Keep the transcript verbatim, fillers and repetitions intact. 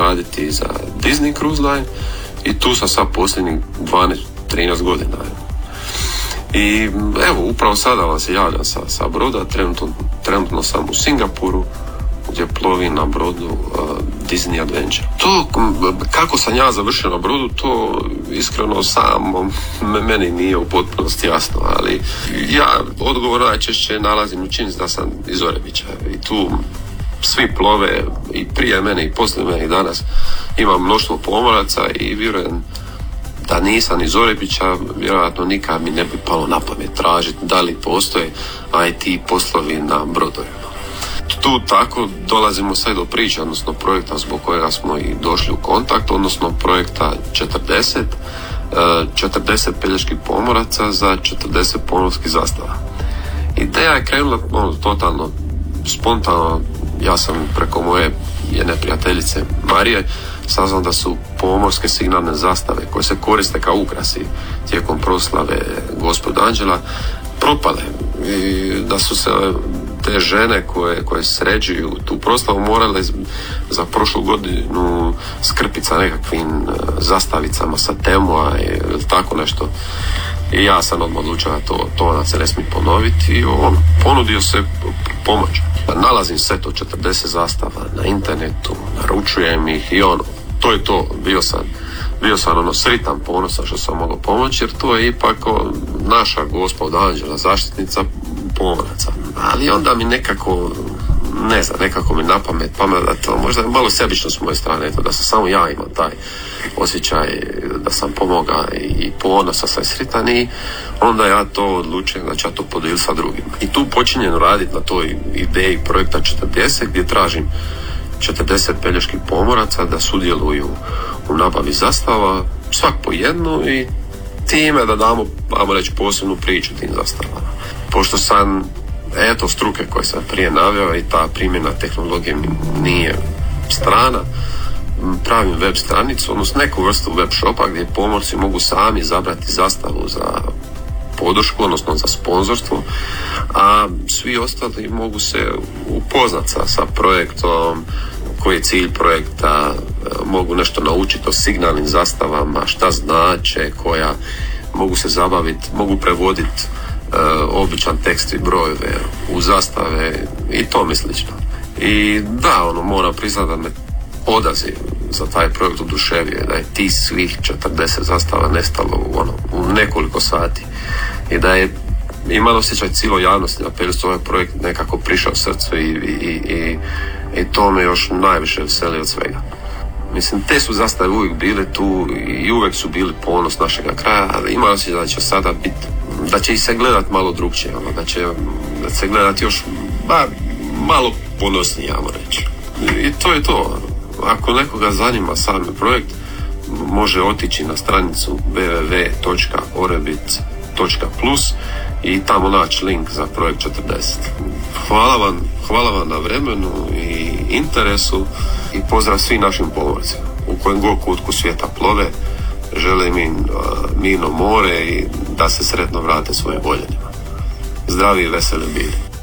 raditi za Disney Cruise Line i tu sam sad posljednjih dvanaest trinaest godina. I evo, upravo sada vam se javljam sa, sa broda, trenutno, trenutno sam u Singapuru, gdje plovim na brodu uh, Disney Adventure. To, kako sam ja završio na brodu, to iskreno samo meni nije u potpunosti jasno, ali ja odgovor najčešće nalazim u činjenici da sam iz Orebića i tu svi plove i prije mene i poslije mene i danas imam mnoštvo pomoraca i vjerujem da nisam iz Orebića, vjerojatno nikad mi ne bi palo na pamet tražiti da li postoje I T poslovi na brodovima. Tu tako dolazimo sve do priče, odnosno projekta zbog kojega smo i došli u kontakt, odnosno projekta četrdeset, četrdeset peljeških pomoraca za četrdeset pomorskih zastava. Ideja je krenula ono, totalno spontano. Ja sam preko moje jedne prijateljice Marije saznao da su pomorske signalne zastave koje se koriste kao ukrasi tijekom proslave Gospod Anđela propale i da su se te žene koje, koje sređuju tu proslavu morale za prošlu godinu skrpiti sa nekakvim zastavicama sa Temoa ili tako nešto. I ja sam odmah odlučio da to, to ona se ne smije ponoviti i on ponudio se pomoć. Nalazim set od četrdeset zastava na internetu, naručujem ih i ono, to je to, bio sam, bio sam ono sritan, ponosan što sam mogao pomoći jer to je ipak naša Gospod Anđela, zaštitnica pomoraca. Ali onda mi nekako, ne znam, nekako mi na pamet pamet da to možda je malo sebično s moje strane, eto, da sam samo ja imam taj osjećaj da sam pomogao i ponosan sam sritan i onda ja to odlučujem da ću ja to podijeliti sa drugima. I tu počinjem raditi na toj ideji projekta četrdeset gdje tražim četrdeset peljeških pomoraca da sudjeluju u nabavi zastava, svak po jednu i time da damo, ajmo reći, posebnu priču tim zastavama. Pošto sam, eto, struke koje sam prije naveo i ta primjena tehnologije mi nije strana, pravim web stranicu, odnosno neku vrstu web shopa gdje pomorci mogu sami izabrati zastavu za podršku, odnosno za sponzorstvo, a svi ostali mogu se upoznati sa, sa projektom, koji je cilj projekta, mogu nešto naučiti o signalnim zastavama, šta znače, koja mogu se zabaviti, mogu prevoditi uh, običan tekst i brojeve u zastave i tome slično. I da, ono, moram priznati da me odaziv za taj projekt oduševio, da je ti svih četrdeset zastava nestalo u, ono, u nekoliko sati i da je imalo osjećaj cijelo javnosti da Peljustu ovaj projekt nekako prišao srcu i, i, i, i to me još najviše veseli od svega. Mislim, te su zastave uvijek bile tu i uvijek su bili ponos našega kraja, ali imalo osjećaj da će sada biti, da će ih se gledat malo drugčije, ono, da će da se gledat još ba, malo ponosnije, ajmo reći. I to je to. Ako nekoga zanima sami projekt, može otići na stranicu w w w točka orebit točka plus i tamo naći link za projekt četrdeset. Hvala vam, hvala vam na vremenu i interesu i pozdrav svim našim pomorcima u kojem god kutku svijeta plove. Želim im uh, mirno more i da se sretno vrate svojim voljenima. Zdravi i veseli bili.